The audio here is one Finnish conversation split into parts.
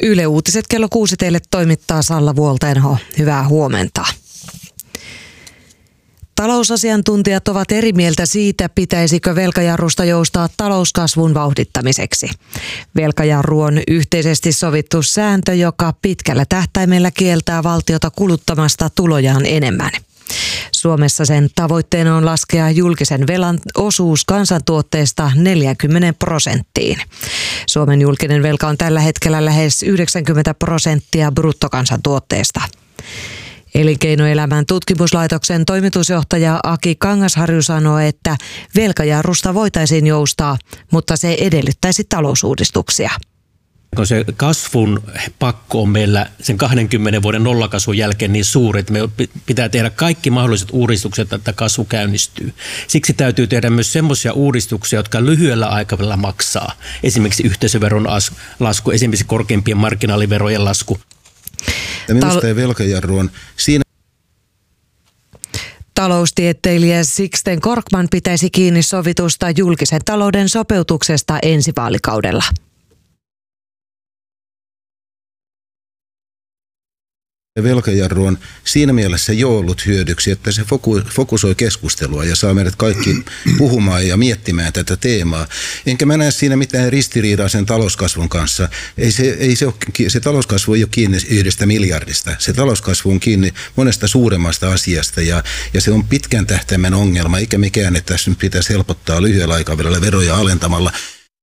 Yle Uutiset kello 6 teille toimittaa Salla Vuoltenho. Hyvää huomenta. Talousasiantuntijat ovat eri mieltä siitä, pitäisikö velkajarrusta joustaa talouskasvun vauhdittamiseksi. Velkajarru on yhteisesti sovittu sääntö, joka pitkällä tähtäimellä kieltää valtiota kuluttamasta tulojaan enemmän. Suomessa sen tavoitteena on laskea julkisen velan osuus kansantuotteesta 40%. Suomen julkinen velka on tällä hetkellä lähes 90% bruttokansantuotteesta. Elinkeinoelämän tutkimuslaitoksen toimitusjohtaja Aki Kangasharju sanoo, että velkajarrusta voitaisiin joustaa, mutta se edellyttäisi talousuudistuksia. Kun se kasvun pakko on meillä sen 20 vuoden nollakasvun jälkeen niin suuri, että me pitää tehdä kaikki mahdolliset uudistukset, että kasvu käynnistyy. Siksi täytyy tehdä myös semmoisia uudistuksia, jotka lyhyellä aikavälillä maksaa. Esimerkiksi yhteisöveron lasku, esimerkiksi korkeimpien marginaaliverojen lasku. Minusta velkajarru on siinä. Taloustieteilijä Sixten Korkman pitäisi kiinni sovitusta julkisen talouden sopeutuksesta ensi vaalikaudella. Velkajarru on siinä mielessä jo ollut hyödyksi, että se fokusoi keskustelua ja saa meidät kaikki puhumaan ja miettimään tätä teemaa. Enkä mä näe siinä mitään ristiriidaa sen talouskasvun kanssa. Se talouskasvu ei ole kiinni 1 miljardista. Se talouskasvu on kiinni monesta suuremmasta asiasta ja se on pitkän tähtäimen ongelma, eikä mikään, että tässä nyt pitäisi helpottaa lyhyellä aikavälillä veroja alentamalla.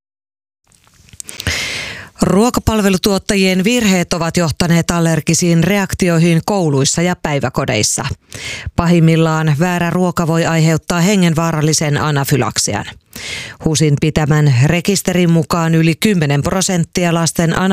Ruokapalvelutuottajien virheet ovat johtaneet allergisiin reaktioihin kouluissa ja päiväkodeissa. Pahimmillaan väärä ruoka voi aiheuttaa hengenvaarallisen anafylaksian. HUSin pitämän rekisterin mukaan yli 10% lasten